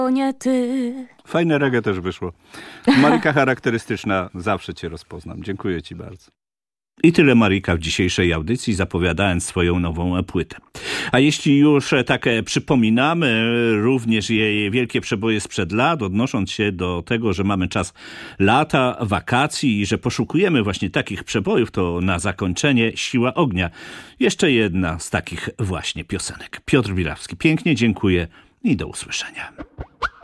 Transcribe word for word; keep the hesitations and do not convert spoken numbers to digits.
To nie ty. Fajne reggae też wyszło. Marika charakterystyczna, zawsze cię rozpoznam. Dziękuję ci bardzo. I tyle Marika w dzisiejszej audycji, zapowiadając swoją nową płytę. A jeśli już tak przypominamy również jej wielkie przeboje sprzed lat, odnosząc się do tego, że mamy czas lata, wakacji i że poszukujemy właśnie takich przebojów, to na zakończenie Siła Ognia. Jeszcze jedna z takich właśnie piosenek. Piotr Wilawski. Pięknie dziękuję i do usłyszenia.